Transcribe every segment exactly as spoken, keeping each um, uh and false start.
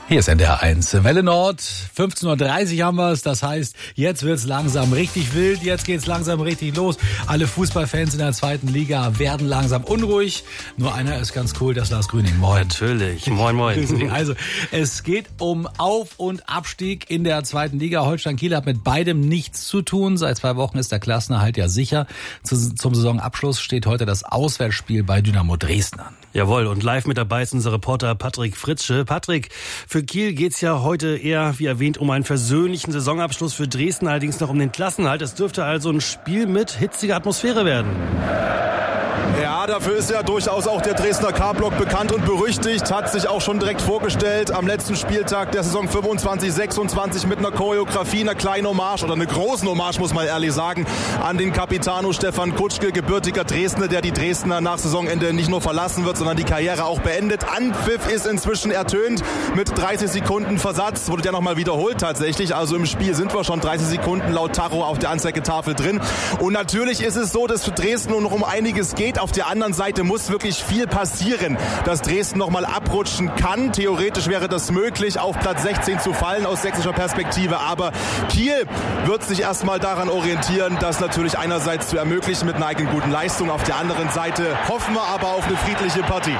Hier ist N D R eins Welle Nord, fünfzehn Uhr dreißig haben wir es, das heißt, jetzt wird's langsam richtig wild, jetzt geht's langsam richtig los. Alle Fußballfans in der zweiten Liga werden langsam unruhig. Nur einer ist ganz cool, das Lars Grüning. Moin. Natürlich, moin moin. Also, es geht um Auf- und Abstieg in der zweiten Liga. Holstein Kiel hat mit beidem nichts zu tun. Seit zwei Wochen ist der Klassenerhalt ja sicher. Zum Saisonabschluss steht heute das Auswärtsspiel bei Dynamo Dresden an. Jawohl, und live mit dabei ist unser Reporter Patrick Fritzsche. Patrick, für Kiel geht's ja heute eher, wie erwähnt, um einen versöhnlichen Saisonabschluss, für Dresden allerdings noch um den Klassenerhalt. Es dürfte also ein Spiel mit hitziger Atmosphäre werden. Ja, dafür ist ja durchaus auch der Dresdner K-Block bekannt und berüchtigt, hat sich auch schon direkt vorgestellt am letzten Spieltag der Saison fünfundzwanzig sechsundzwanzig mit einer Choreografie, einer kleinen Hommage oder einer großen Hommage, muss man ehrlich sagen, an den Capitano Stefan Kutschke, gebürtiger Dresdner, der die Dresdner nach Saisonende nicht nur verlassen wird, sondern die Karriere auch beendet. Anpfiff ist inzwischen ertönt mit dreißig Sekunden Versatz, wurde ja nochmal wiederholt tatsächlich, also im Spiel sind wir schon dreißig Sekunden laut Tacho auf der Anzeigetafel drin. Und natürlich ist es so, dass für Dresden nur noch um einiges geht. Auf der anderen Seite muss wirklich viel passieren, dass Dresden nochmal abrutschen kann. Theoretisch wäre das möglich, auf Platz sechzehn zu fallen aus sächsischer Perspektive. Aber Kiel wird sich erstmal daran orientieren, das natürlich einerseits zu ermöglichen mit einer eigenen guten Leistung. Auf der anderen Seite hoffen wir aber auf eine friedliche Partie.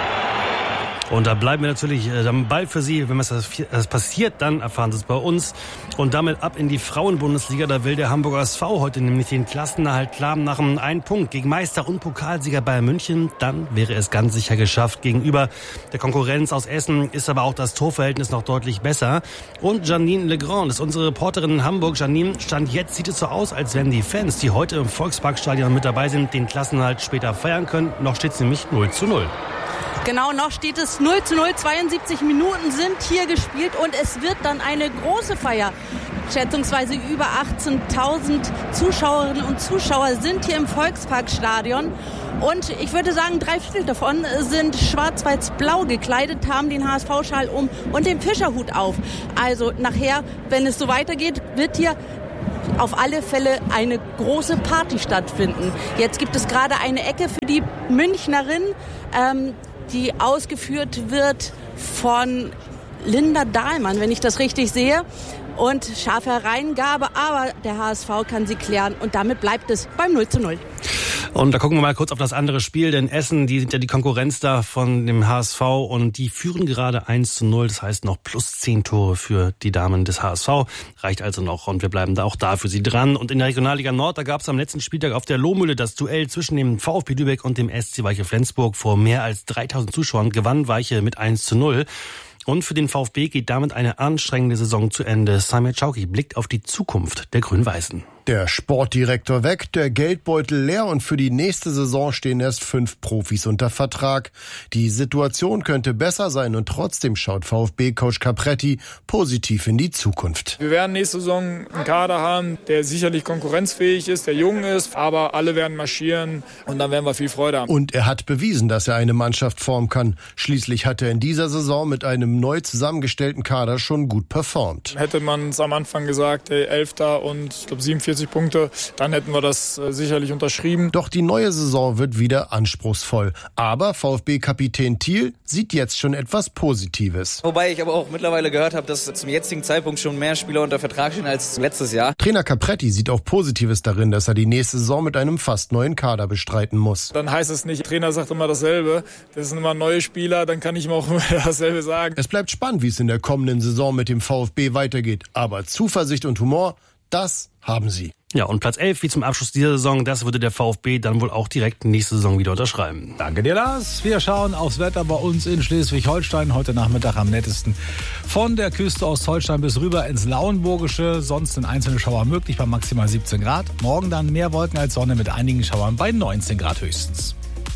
Und da bleiben wir natürlich am Ball für Sie. Wenn das passiert, dann erfahren Sie es bei uns. Und damit ab in die Frauenbundesliga. Da will der Hamburger S V heute nämlich den Klassenerhalt klar nach einem einen Punkt gegen Meister und Pokalsieger Bayern München. Dann wäre es ganz sicher geschafft. Gegenüber der Konkurrenz aus Essen ist aber auch das Torverhältnis noch deutlich besser. Und Janine Legrand ist unsere Reporterin in Hamburg. Janine, Stand jetzt sieht es so aus, als wenn die Fans, die heute im Volksparkstadion mit dabei sind, den Klassenerhalt später feiern können. Noch steht es nämlich null zu null. Genau, noch steht es null zu null. zweiundsiebzig Minuten sind hier gespielt und es wird dann eine große Feier. Schätzungsweise über achtzehntausend Zuschauerinnen und Zuschauer sind hier im Volksparkstadion. Und ich würde sagen, drei Viertel davon sind schwarz-weiß-blau gekleidet, haben den H S V-Schal um und den Fischerhut auf. Also nachher, wenn es so weitergeht, wird hier auf alle Fälle eine große Party stattfinden. Jetzt gibt es gerade eine Ecke für die Münchnerin, ähm, die ausgeführt wird von Linda Dahlmann, wenn ich das richtig sehe. Und scharfe Hereingabe, aber der H S V kann sie klären und damit bleibt es beim null zu null. Und da gucken wir mal kurz auf das andere Spiel, denn Essen, die sind ja die Konkurrenz da von dem H S V und die führen gerade eins zu null, das heißt noch plus zehn Tore für die Damen des H S V, reicht also noch und wir bleiben da auch da für sie dran. Und in der Regionalliga Nord, da gab es am letzten Spieltag auf der Lohmühle das Duell zwischen dem VfB Lübeck und dem S C Weiche Flensburg vor mehr als dreitausend Zuschauern, gewann Weiche mit eins zu null. Und für den VfB geht damit eine anstrengende Saison zu Ende. Samir Chauki blickt auf die Zukunft der Grün-Weißen. Der Sportdirektor weg, der Geldbeutel leer und für die nächste Saison stehen erst fünf Profis unter Vertrag. Die Situation könnte besser sein und trotzdem schaut VfB-Coach Capretti positiv in die Zukunft. Wir werden nächste Saison einen Kader haben, der sicherlich konkurrenzfähig ist, der jung ist, aber alle werden marschieren und dann werden wir viel Freude haben. Und er hat bewiesen, dass er eine Mannschaft formen kann. Schließlich hat er in dieser Saison mit einem neu zusammengestellten Kader schon gut performt. Hätte man es am Anfang gesagt, ey, Elfter und ich glaube siebenundvierzig Punkte, dann hätten wir das äh, sicherlich unterschrieben. Doch die neue Saison wird wieder anspruchsvoll. Aber VfB-Kapitän Thiel sieht jetzt schon etwas Positives. Wobei ich aber auch mittlerweile gehört habe, dass zum jetzigen Zeitpunkt schon mehr Spieler unter Vertrag stehen als letztes Jahr. Trainer Capretti sieht auch Positives darin, dass er die nächste Saison mit einem fast neuen Kader bestreiten muss. Dann heißt es nicht, der Trainer sagt immer dasselbe. Das sind immer neue Spieler, dann kann ich ihm auch immer dasselbe sagen. Es bleibt spannend, wie es in der kommenden Saison mit dem VfB weitergeht. Aber Zuversicht und Humor, das haben sie. Ja, und Platz elf, wie zum Abschluss dieser Saison, das würde der VfB dann wohl auch direkt nächste Saison wieder unterschreiben. Danke dir, Lars. Wir schauen aufs Wetter bei uns in Schleswig-Holstein. Heute Nachmittag am nettesten von der Küste Ostholstein bis rüber ins Lauenburgische. Sonst sind einzelne Schauer möglich bei maximal siebzehn Grad. Morgen dann mehr Wolken als Sonne mit einigen Schauern bei neunzehn Grad höchstens.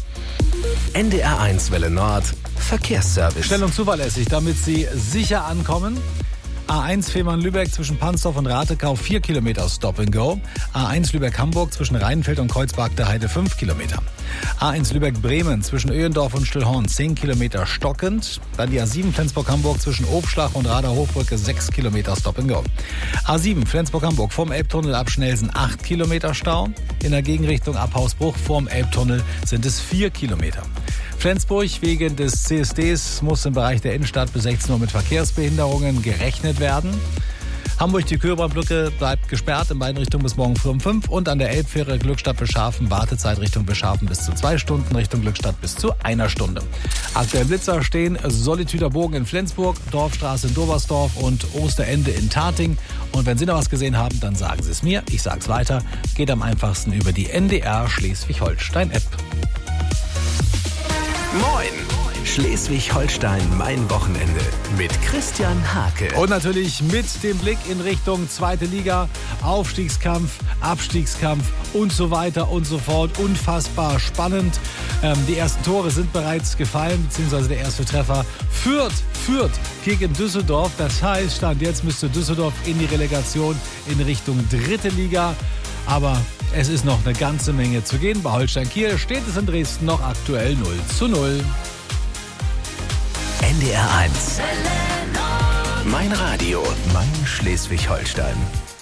N D R eins Welle Nord Verkehrsservice. Stellung zuverlässig, damit Sie sicher ankommen. A eins Fehmarn-Lübeck zwischen Pansdorf und Ratekau vier Kilometer Stop and Go. A eins Lübeck-Hamburg zwischen Rheinfeld und Kreuzberg-der-Heide fünf Kilometer. A eins Lübeck-Bremen zwischen Öhendorf und Stillhorn zehn Kilometer stockend. Dann die A sieben Flensburg-Hamburg zwischen Obschlach und Rader-Hochbrücke sechs Kilometer Stop and Go. A sieben Flensburg-Hamburg vorm Elbtunnel ab Schnelsen acht Kilometer Stau. In der Gegenrichtung ab Hausbruch vorm Elbtunnel sind es vier Kilometer. Flensburg wegen des C S Ds muss im Bereich der Innenstadt bis sechzehn Uhr mit Verkehrsbehinderungen gerechnet werden. Hamburg, die Köhlbahnbrücke bleibt gesperrt in beiden Richtungen bis morgen früh um fünf. Und an der Elbfähre Glückstadt-Bescharfen Wartezeit Richtung Bescharfen bis zu zwei Stunden, Richtung Glückstadt bis zu einer Stunde. Aktuell Blitzer stehen Solituder Bogen in Flensburg, Dorfstraße in Dobersdorf und Osterende in Tating. Und wenn Sie noch was gesehen haben, dann sagen Sie es mir. Ich sag's weiter. Geht am einfachsten über die N D R Schleswig-Holstein-App. Moin! Schleswig-Holstein, mein Wochenende mit Christian Hake. Und natürlich mit dem Blick in Richtung zweite Liga, Aufstiegskampf, Abstiegskampf und so weiter und so fort. Unfassbar spannend. Ähm, die ersten Tore sind bereits gefallen, beziehungsweise der erste Treffer. Fürth, Fürth gegen Düsseldorf. Das heißt, Stand jetzt müsste Düsseldorf in die Relegation in Richtung dritte Liga. Aber es ist noch eine ganze Menge zu gehen. Bei Holstein Kiel steht es in Dresden noch aktuell null zu null. N D R eins. Mein Radio, mein Schleswig-Holstein.